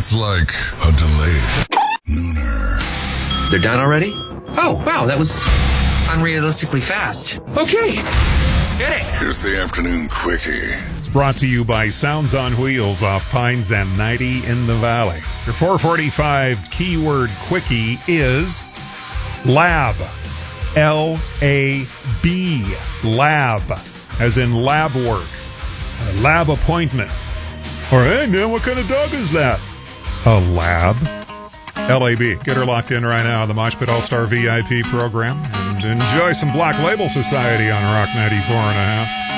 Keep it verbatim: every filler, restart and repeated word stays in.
It's like a delayed nooner. They're done already? Oh, wow, that was unrealistically fast. Okay, hit it. Here's the afternoon quickie. Brought to you by Sounds on Wheels off Pines and ninety in the Valley. Your four forty-five keyword quickie is lab. L A B. Lab. As in lab work. A lab appointment. Or, hey, man, what kind of dog is that? A lab. L A B. Get her locked in right now on the Mosh Pit All-Star V I P program and enjoy some Black Label Society on Rock ninety-four and a half.